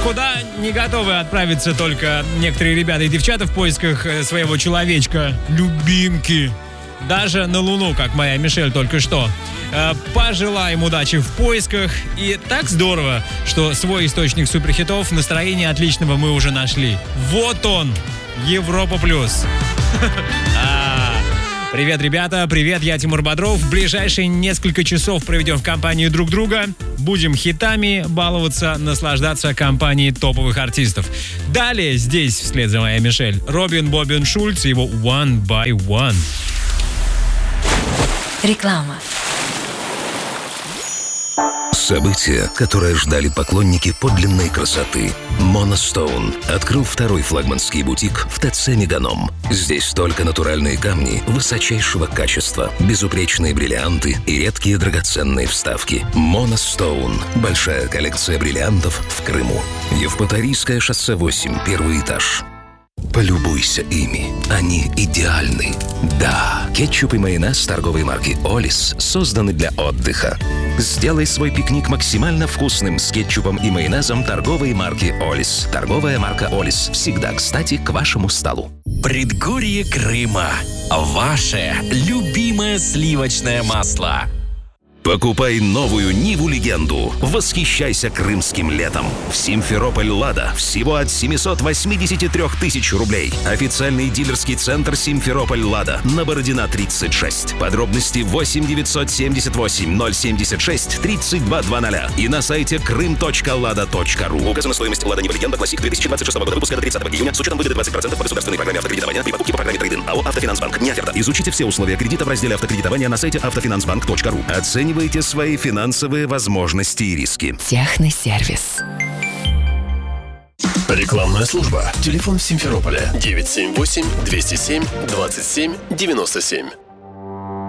Куда не готовы отправиться только некоторые ребята и девчата в поисках своего человечка, любимки. Даже на Луну, как моя Мишель только что. Пожелаем удачи в поисках. И так здорово, что свой источник суперхитов, настроения отличного мы уже нашли. Вот он, Европа Плюс. Привет, ребята, привет, я Тимур Бодров. В ближайшие несколько часов проведем в компании друг друга. Будем хитами баловаться, наслаждаться компанией топовых артистов. Далее здесь, вслед за моей Мишель, Робин Бобин Шульц и его One by One. Реклама. Событие, которое ждали поклонники подлинной красоты. Monostone открыл второй флагманский бутик в ТЦ «Меганом». Здесь только натуральные камни высочайшего качества, безупречные бриллианты и редкие драгоценные вставки. Monostone – большая коллекция бриллиантов в Крыму. Евпаторийское шоссе 8, первый этаж. Полюбуйся ими. Они идеальны. Да, кетчуп и майонез торговой марки «Олис» созданы для отдыха. Сделай свой пикник максимально вкусным с кетчупом и майонезом торговой марки «Олис». Торговая марка «Олис» всегда кстати к вашему столу. Предгорье Крыма. Ваше любимое сливочное масло. Покупай новую Ниву-легенду. Восхищайся крымским летом. В Симферополь «Лада» всего от 783 тысяч рублей. Официальный дилерский центр Симферополь «Лада» на Бородина 36. Подробности 8 978 076 3220 и на сайте крым.lada.ru. Указана стоимость «Лада Нива-легенда Классик» 2026 года выпуска до 30 июня с учетом выгоды 20% по государственной программе автокредитования при покупке по программе «Трейдинг». АО «Автофинансбанк». Не оферта. Изучите все условия кредита в разделе «Автокредитование» на сайте автофинансбанк.ру. Оценивайте свои финансовые возможности и риски. Техносервис. Рекламная служба. Телефон в Симферополе 978 207 27 97.